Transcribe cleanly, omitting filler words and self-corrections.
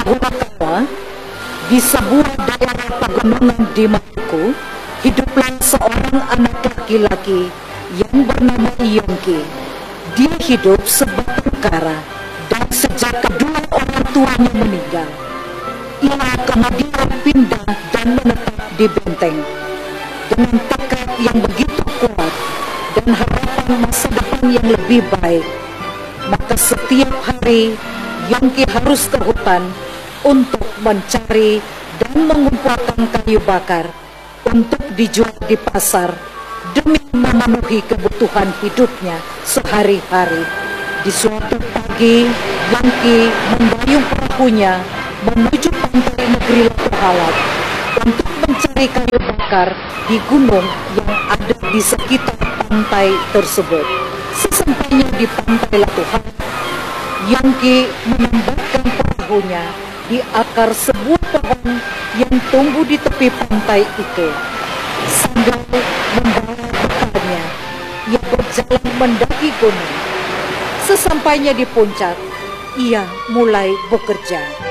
dahulu kala, di sebuah daerah pegunungan di Maluku, hiduplah seorang anak laki-laki yang bernama Yongki. Dia hidup sebatang kara, dan sejak kedua orang tuanya meninggal, ia kemudian pindah dan menetap di benteng. Dengan tekad yang begitu kuat dan harapan masa depan yang lebih baik, maka setiap hari Yongki harus ke hutan untuk mencari dan mengumpulkan kayu bakar untuk dijual di pasar demi memenuhi kebutuhan hidupnya sehari-hari. Di suatu pagi, Yongki mendayung perahunya menuju pantai negeri Latu Halak untuk mencari kayu bakar di gunung yang ada di sekitar pantai tersebut. Sesampainya di pantai Latu Halak, Yongki menambahkan perahunya di akar sebuah pohon yang tumbuh di tepi pantai itu. Sambil membawa bekalnya, ia berjalan mendaki gunung. Sesampainya di puncak, ia mulai bekerja.